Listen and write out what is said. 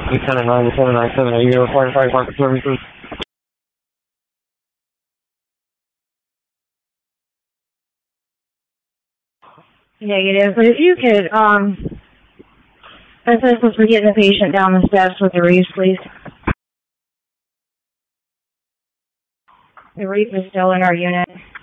879-797, are you requiring fire department services? Negative, but if you could, assist us with getting the patient down the steps with the reef, please. The reef is still in our unit.